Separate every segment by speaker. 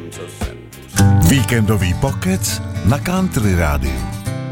Speaker 1: Víkendový pokec na Country Rádiu.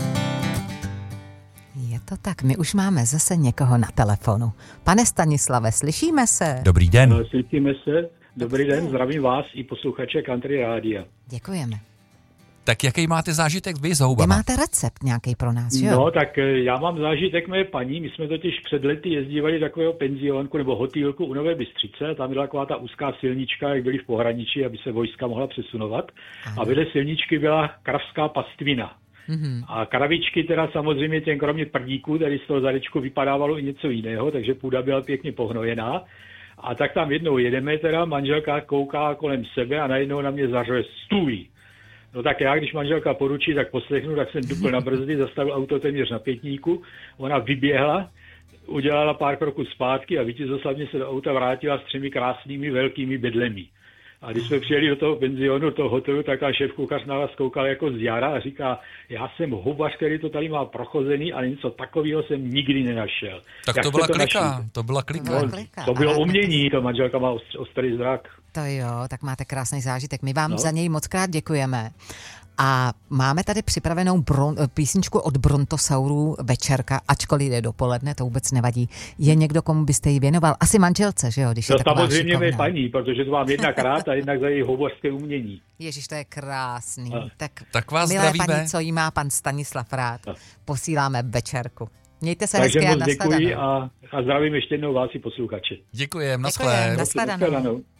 Speaker 2: Je to tak, my už máme zase někoho na telefonu. Pane Stanislave, slyšíme se?
Speaker 3: Dobrý den.
Speaker 4: No, slyšíme se. Dobrý den, zdravím vás i posluchače Country Rádia.
Speaker 2: Děkujeme.
Speaker 3: Tak jaký máte zážitek vy s
Speaker 2: Vy
Speaker 3: houbama?
Speaker 2: máte recept nějaký pro nás, jo?
Speaker 4: No, tak já mám zážitek mé paní. My jsme totiž před lety jezdívali takového penzionku nebo hotýlku u Nové Bystřice. Tam byla taková ta úzká silnička, jak byli v pohraničí, aby se vojska mohla přesunovat. A vedle silničky byla kravská pastvina. Mm-hmm. A kravičky teda samozřejmě těm kromě prdíků, tady z toho zadečku vypadávalo i něco jiného, takže půda byla pěkně pohnojená. A tak tam jednou jedeme teda, manželka kouká kolem sebe a najednou na mě zařve stůj. No tak já, když manželka poručí, tak poslechnu, tak jsem dupl na brzdy, zastavil auto téměř na pětníku, ona vyběhla, udělala pár kroků zpátky a vítězoslavně se do auta vrátila s 3 krásnými velkými bedlemi. A když jsme přijeli do toho penzionu, do toho hotelu, tak ta šéfkuchař na nás koukal jako z jara a říká, já jsem houbař, který to tady má prochozený, ale něco takového jsem nikdy nenašel.
Speaker 3: Tak
Speaker 4: Jak
Speaker 3: to byla klika,
Speaker 4: našli?
Speaker 3: to byla klika.
Speaker 4: To bylo umění, to manželka má ostrý zrak.
Speaker 2: To jo, tak máte krásný zážitek. My vám za něj moc krát děkujeme. A máme tady připravenou písničku od Brontosaurů Večerka, ačkoliv jde dopoledne, to vůbec nevadí. Je někdo, komu byste ji věnoval? Asi manželce, že jo? Když je
Speaker 4: no
Speaker 2: taková
Speaker 4: samozřejmě
Speaker 2: šikovná.
Speaker 4: mé paní, protože to mám jednak rád a jednak za její houbařské umění.
Speaker 2: Ježiš, to je krásný.
Speaker 3: Tak vás
Speaker 2: milé
Speaker 3: zdravíme.
Speaker 2: paní, co jí má pan Stanislav rád, posíláme Večerku. Mějte se
Speaker 4: Takže
Speaker 2: hezky a
Speaker 4: moc děkuji
Speaker 2: nashledanou.
Speaker 4: a zdravím ještě jednou vás i posluchače.
Speaker 3: Děkujem,
Speaker 2: Děkujem,
Speaker 3: naschle.
Speaker 2: nashledanou.